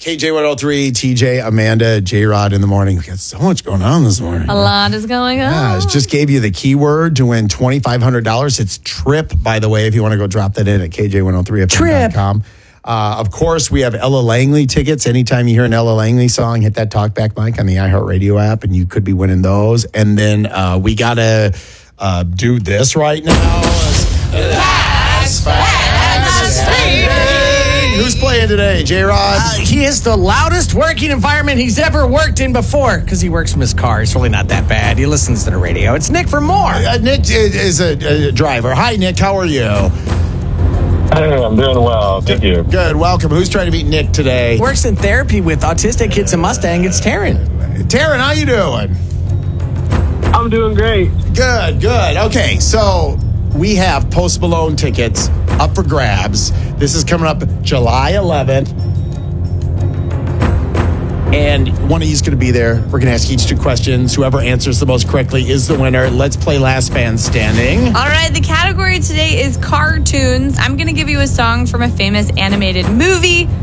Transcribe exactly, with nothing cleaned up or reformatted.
K J one oh three, T J, Amanda, J-Rod in the morning. We got so much going on this morning. A lot is going on. Yeah, I just gave you the keyword to win twenty-five hundred dollars. It's TRIP, by the way, if you want to go drop that in at K J one oh three F M dot com. Uh, of course, we have Ella Langley tickets. Anytime you hear an Ella Langley song, hit that talkback mic on the iHeartRadio app, and you could be winning those. And then uh, we got to uh, do this right now. Last Who's playing today, J-Rod? Uh, he is the loudest working environment he's ever worked in before because he works from his car. It's really not that bad. He listens to the radio. It's Nick from Moore. Uh, Nick is a, a driver. Hi, Nick. How are you? Hey, I'm doing well. Thank you. Good. Welcome. Who's trying to beat Nick today? Works in therapy with autistic kids in Mustang. It's Taryn. Taryn, how you doing? I'm doing great. Good, good. Okay, so we have Post Malone tickets up for grabs. This is coming up July eleventh. And one of you is going to be there. We're going to ask each two questions. Whoever answers the most correctly is the winner. Let's play Last Man Standing. All right, the category today is cartoons. I'm going to give you a song from a famous animated movie.